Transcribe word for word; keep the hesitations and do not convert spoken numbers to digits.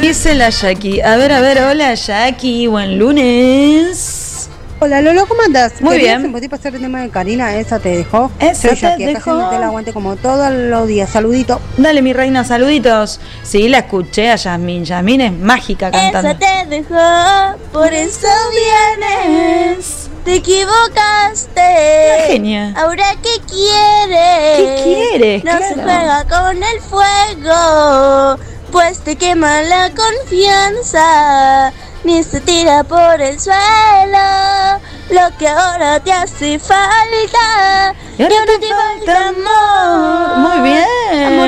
Dice la Jackie. A ver, a ver, hola Jackie, buen lunes. Hola Lolo, ¿cómo andás? Muy bien. ¿Querías pasar el tema de Karina? Esa te dejó. Esa Soy te Jackie, acá dejó. haciéndote el aguante como todos los días. Saludito. Dale, mi reina, saluditos. Sí, la escuché a Yasmín. Yasmín es mágica cantando. Esa te dejó, por eso vienes. Te equivocaste. Una genia. Ahora, ¿qué quieres? ¿Qué quieres? No Claro. se juega con el fuego, pues te quema la confianza. Ni se tira por el suelo lo que ahora te hace falta. Y ahora te falta amor. Muy bien. Amor